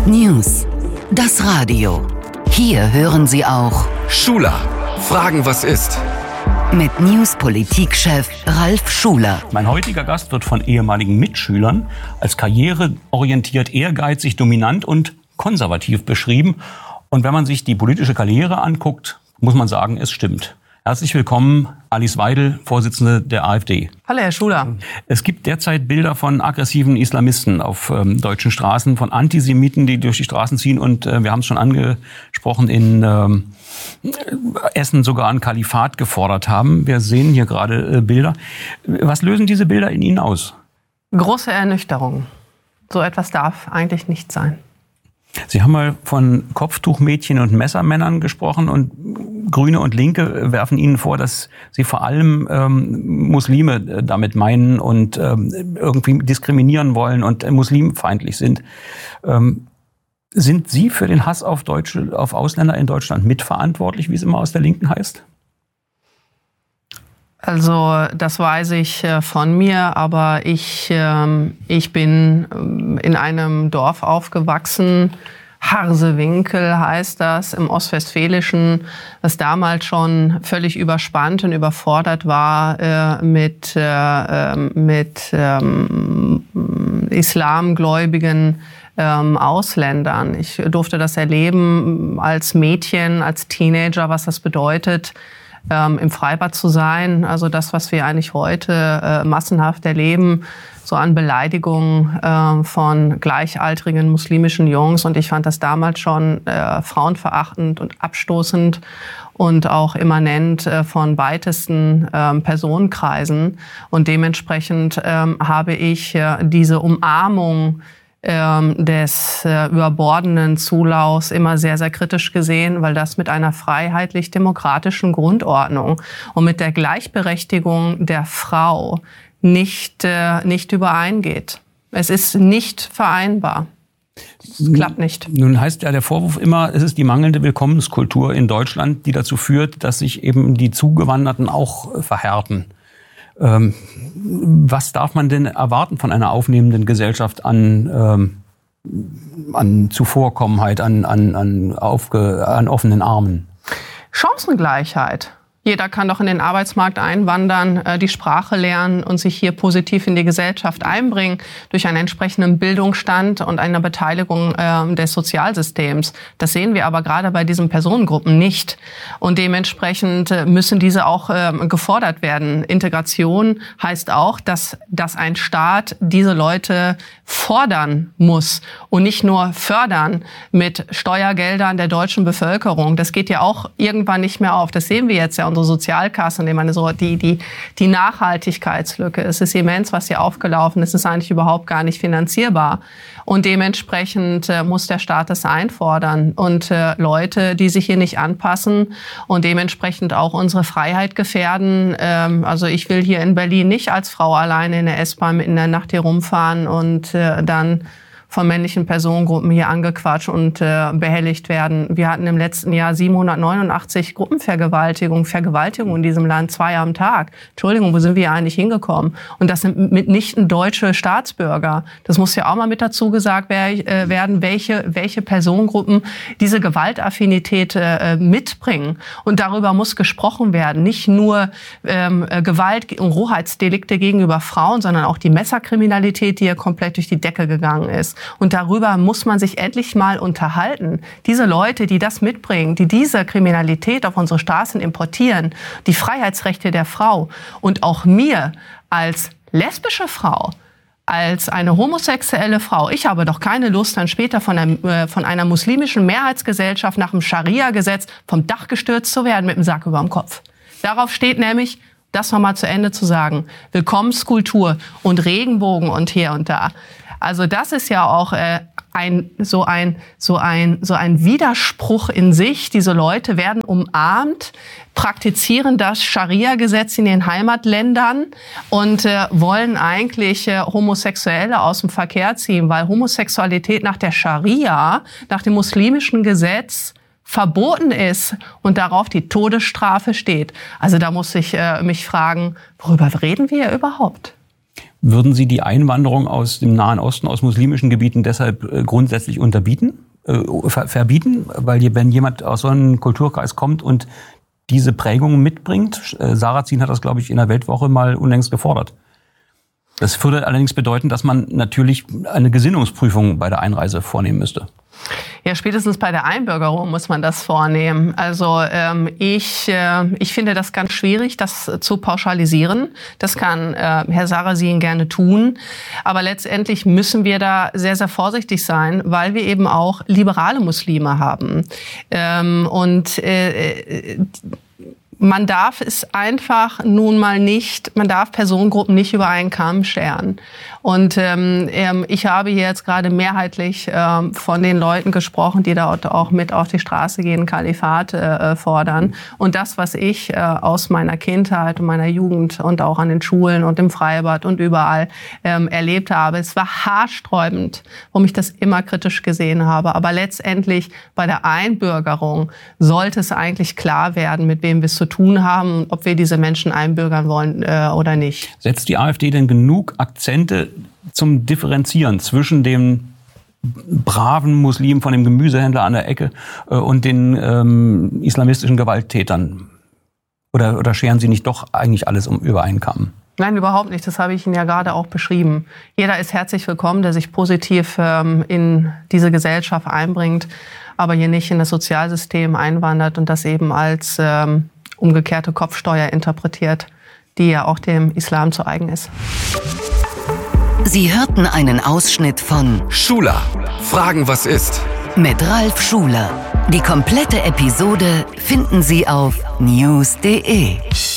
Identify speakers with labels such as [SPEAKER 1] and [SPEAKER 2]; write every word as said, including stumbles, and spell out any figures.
[SPEAKER 1] News. Das Radio. Hier hören Sie auch
[SPEAKER 2] Schuler. Fragen, was ist?
[SPEAKER 1] Mit News-Politikchef Ralf Schuler.
[SPEAKER 3] Mein heutiger Gast wird von ehemaligen Mitschülern als karriereorientiert, ehrgeizig, dominant und konservativ beschrieben. Und wenn man sich die politische Karriere anguckt, muss man sagen, es stimmt. Herzlich willkommen, Alice Weidel, Vorsitzende der AfD.
[SPEAKER 4] Hallo, Herr Schuler.
[SPEAKER 3] Es gibt derzeit Bilder von aggressiven Islamisten auf ähm, deutschen Straßen, von Antisemiten, die durch die Straßen ziehen. Und äh, wir haben es schon angesprochen, in ähm, Essen sogar ein Kalifat gefordert haben. Wir sehen hier gerade äh, Bilder. Was lösen diese Bilder in Ihnen aus?
[SPEAKER 4] Große Ernüchterung. So etwas darf eigentlich nicht sein.
[SPEAKER 3] Sie haben mal von Kopftuchmädchen und Messermännern gesprochen und Grüne und Linke werfen Ihnen vor, dass Sie vor allem ähm, Muslime damit meinen und ähm, irgendwie diskriminieren wollen und äh, muslimfeindlich sind. Ähm, sind Sie für den Hass auf Deutsche, auf Ausländer in Deutschland mitverantwortlich, wie es immer aus der Linken heißt?
[SPEAKER 4] Also das weiß ich äh, von mir, aber ich, ähm, ich bin ähm, in einem Dorf aufgewachsen, Harsewinkel heißt das, im Ostwestfälischen, das damals schon völlig überspannt und überfordert war äh, mit, äh, mit ähm, islamgläubigen ähm, Ausländern. Ich durfte das erleben als Mädchen, als Teenager, was das bedeutet, Ähm, im Freibad zu sein, also das, was wir eigentlich heute äh, massenhaft erleben, so an Beleidigungen äh, von gleichaltrigen muslimischen Jungs. Und ich fand das damals schon äh, frauenverachtend und abstoßend und auch immanent äh, von weitesten äh, Personenkreisen. Und dementsprechend äh, habe ich äh, diese Umarmung des äh, überbordenden Zulaufs immer sehr, sehr kritisch gesehen, weil das mit einer freiheitlich-demokratischen Grundordnung und mit der Gleichberechtigung der Frau nicht, äh, nicht übereingeht. Es ist nicht vereinbar. Es klappt nicht.
[SPEAKER 3] Nun heißt ja der Vorwurf immer, es ist die mangelnde Willkommenskultur in Deutschland, die dazu führt, dass sich eben die Zugewanderten auch verhärten. Ähm, was darf man denn erwarten von einer aufnehmenden Gesellschaft an, ähm, an Zuvorkommenheit, an, an, an, aufge, an offenen Armen?
[SPEAKER 4] Chancengleichheit. Jeder kann doch in den Arbeitsmarkt einwandern, die Sprache lernen und sich hier positiv in die Gesellschaft einbringen durch einen entsprechenden Bildungsstand und eine Beteiligung äh, des Sozialsystems. Das sehen wir aber gerade bei diesen Personengruppen nicht. Und dementsprechend müssen diese auch äh, gefordert werden. Integration heißt auch, dass, dass ein Staat diese Leute fordern muss und nicht nur fördern mit Steuergeldern der deutschen Bevölkerung. Das geht ja auch irgendwann nicht mehr auf. Das sehen wir jetzt ja. Unsere Sozialkassen, ich meine, so die, die, die Nachhaltigkeitslücke, es ist immens, was hier aufgelaufen ist, es ist eigentlich überhaupt gar nicht finanzierbar. Und dementsprechend äh, muss der Staat das einfordern. Und äh, Leute, die sich hier nicht anpassen und dementsprechend auch unsere Freiheit gefährden. Ähm, also ich will hier in Berlin nicht als Frau alleine in der S-Bahn in der Nacht hier rumfahren und äh, dann von männlichen Personengruppen hier angequatscht und äh, behelligt werden. Wir hatten im letzten Jahr siebenhundertneunundachtzig Gruppenvergewaltigungen, Vergewaltigungen in diesem Land, zwei am Tag. Entschuldigung, wo sind wir eigentlich hingekommen? Und das sind mitnichten deutsche Staatsbürger. Das muss ja auch mal mit dazu gesagt wer, äh, werden, welche, welche Personengruppen diese Gewaltaffinität äh, mitbringen. Und darüber muss gesprochen werden. Nicht nur ähm, Gewalt und Rohheitsdelikte gegenüber Frauen, sondern auch die Messerkriminalität, die ja komplett durch die Decke gegangen ist. Und darüber muss man sich endlich mal unterhalten. Diese Leute, die das mitbringen, die diese Kriminalität auf unsere Straßen importieren, die Freiheitsrechte der Frau und auch mir als lesbische Frau, als eine homosexuelle Frau, ich habe doch keine Lust, dann später von einer, äh, von einer muslimischen Mehrheitsgesellschaft nach dem Scharia-Gesetz vom Dach gestürzt zu werden mit dem Sack über dem Kopf. Darauf steht nämlich, das nochmal zu Ende zu sagen, Willkommenskultur und Regenbogen und hier und da. Also das ist ja auch äh, ein, so ein, so ein, so ein Widerspruch in sich. Diese Leute werden umarmt, praktizieren das Scharia-Gesetz in den Heimatländern und äh, wollen eigentlich äh, Homosexuelle aus dem Verkehr ziehen, weil Homosexualität nach der Scharia, nach dem muslimischen Gesetz verboten ist und darauf die Todesstrafe steht. Also da muss ich äh, mich fragen, worüber reden wir überhaupt?
[SPEAKER 3] Würden Sie die Einwanderung aus dem Nahen Osten, aus muslimischen Gebieten deshalb äh, grundsätzlich unterbieten, äh, ver- verbieten? Weil je, wenn jemand aus so einem Kulturkreis kommt und diese Prägung mitbringt, äh, Sarrazin hat das, glaube ich, in der Weltwoche mal unlängst gefordert. Das würde allerdings bedeuten, dass man natürlich eine Gesinnungsprüfung bei der Einreise vornehmen müsste.
[SPEAKER 4] Ja, spätestens bei der Einbürgerung muss man das vornehmen. Also ähm, ich, äh, ich finde das ganz schwierig, das zu pauschalisieren. Das kann äh, Herr Sarrazin gerne tun. Aber letztendlich müssen wir da sehr, sehr vorsichtig sein, weil wir eben auch liberale Muslime haben. Ähm, und äh, man darf es einfach nun mal nicht, man darf Personengruppen nicht über einen Kamm scheren. Und ähm, ich habe hier jetzt gerade mehrheitlich ähm, von den Leuten gesprochen, die dort auch mit auf die Straße gehen, Kalifat äh, fordern. Und das, was ich äh, aus meiner Kindheit und meiner Jugend und auch an den Schulen und im Freibad und überall ähm, erlebt habe, es war haarsträubend, warum ich das immer kritisch gesehen habe. Aber letztendlich bei der Einbürgerung sollte es eigentlich klar werden, mit wem wir es zu tun haben, ob wir diese Menschen einbürgern wollen äh, oder nicht.
[SPEAKER 3] Setzt die AfD denn genug Akzente zum Differenzieren zwischen dem braven Muslim von dem Gemüsehändler an der Ecke äh, und den ähm, islamistischen Gewalttätern? Oder, oder scheren Sie nicht doch eigentlich alles um über einen Kamm?
[SPEAKER 4] Nein, überhaupt nicht. Das habe ich Ihnen ja gerade auch beschrieben. Jeder ist herzlich willkommen, der sich positiv ähm, in diese Gesellschaft einbringt, aber hier nicht in das Sozialsystem einwandert und das eben als ähm, umgekehrte Kopfsteuer interpretiert, die ja auch dem Islam zu eigen ist.
[SPEAKER 1] Sie hörten einen Ausschnitt von
[SPEAKER 2] Schula. Fragen, was ist?
[SPEAKER 1] mit Ralf Schuler. Die komplette Episode finden Sie auf news punkt de.